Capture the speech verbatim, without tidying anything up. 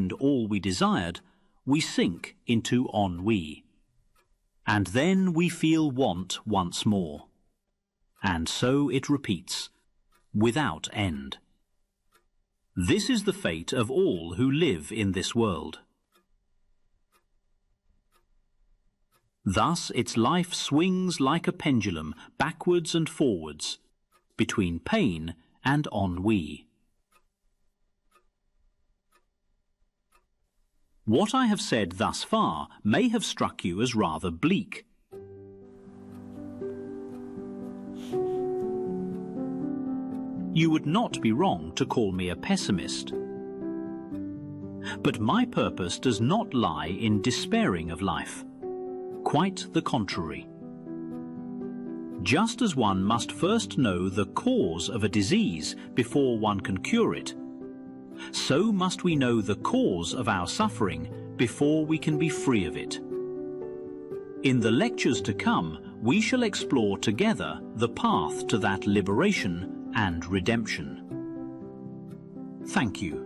obtained all we desired, we sink into ennui. And then we feel want once more. And so it repeats, without end. This is the fate of all who live in this world. Thus its life swings like a pendulum backwards and forwards, between pain and ennui. What I have said thus far may have struck you as rather bleak. You would not be wrong to call me a pessimist. But my purpose does not lie in despairing of life. Quite the contrary. Just as one must first know the cause of a disease before one can cure it, so must we know the cause of our suffering before we can be free of it. In the lectures to come, we shall explore together the path to that liberation and redemption. Thank you.